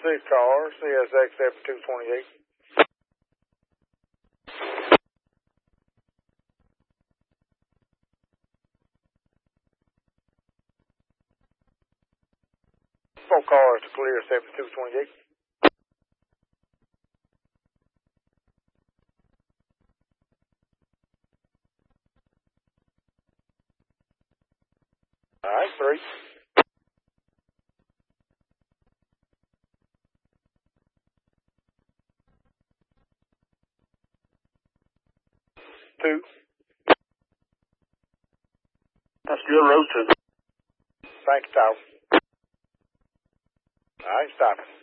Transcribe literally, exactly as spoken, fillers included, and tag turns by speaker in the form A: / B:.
A: six car, C S X seven two twenty-eight. Four cars to clear seven two twenty-eight. All right, three. Two.
B: That's still road two.
A: Thank you, Tower. All right, stop it.